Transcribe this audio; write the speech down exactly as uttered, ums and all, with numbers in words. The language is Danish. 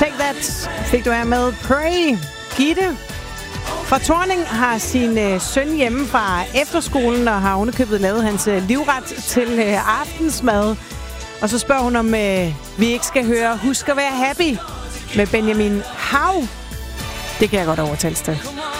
Take That fik du her med Pray. Gitte fra Thorning har sin øh, søn hjemme fra efterskolen og har underkøbet lavet hans øh, livret til øh, aftensmad. Og så spørger hun, om øh, vi ikke skal høre Husk at være happy med Benjamin Hav. Det kan jeg godt overtales til.